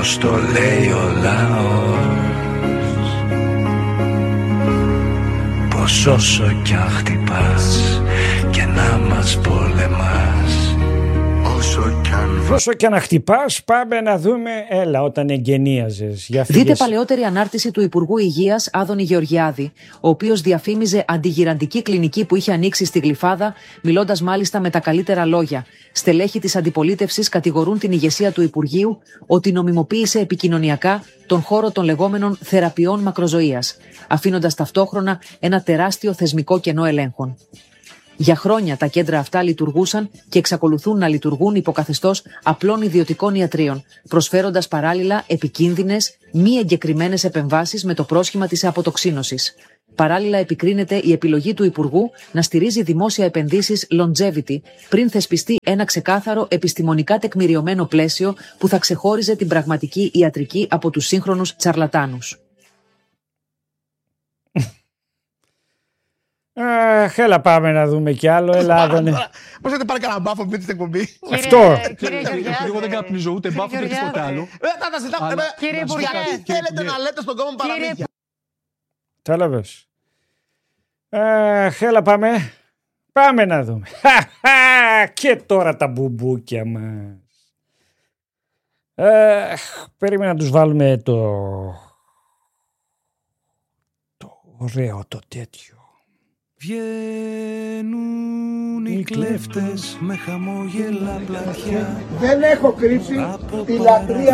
όπως το λέει ο λαός, πως όσο κι αν χτυπάς και να μας πολεμάς, όσο κι αν χτυπάς, πάμε να δούμε. Έλα, όταν εγγενίαζες. Δείτε παλαιότερη ανάρτηση του Υπουργού Υγείας Άδωνη Γεωργιάδη, ο οποίος διαφήμιζε αντιγυραντική κλινική που είχε ανοίξει στη Γλυφάδα, μιλώντας μάλιστα με τα καλύτερα λόγια. Στελέχοι της αντιπολίτευσης κατηγορούν την ηγεσία του Υπουργείου ότι νομιμοποίησε επικοινωνιακά τον χώρο των λεγόμενων θεραπείων μακροζωίας, αφήνοντας ταυτόχρονα ένα τεράστιο θεσμικό κενό ελέγχων. Για χρόνια τα κέντρα αυτά λειτουργούσαν και εξακολουθούν να λειτουργούν υπό καθεστώς απλών ιδιωτικών ιατρίων, προσφέροντας παράλληλα επικίνδυνες, μη εγκεκριμένες επεμβάσεις με το πρόσχημα της αποτοξίνωσης. Παράλληλα, επικρίνεται η επιλογή του Υπουργού να στηρίζει δημόσια επενδύσεις longevity πριν θεσπιστεί ένα ξεκάθαρο επιστημονικά τεκμηριωμένο πλαίσιο που θα ξεχώριζε την πραγματική ιατρική από τους σύγχρονους τσαρλατάνους. Έλα, πάμε να δούμε κι άλλο. Ελλάδωνε. Πώς θα πάρει κανένα μπάφο με την εκπομπή? Αυτό. Εγώ δεν καπνίζω ούτε μπάφο ούτε τίποτα άλλο. Κύριε Υπουργέ, θέλετε να λέτε στον κόσμο παραμύθια? Τέλαβες. Έλα, πάμε. Πάμε να δούμε. Και τώρα τα μπουμπούκια μας. Περίμενα να τους βάλουμε το ωραίο το τέτοιο. Βγαίνουν οι κλέφτες με χαμόγελα πλατιά. Δεν έχω κρύψει τη λατρεία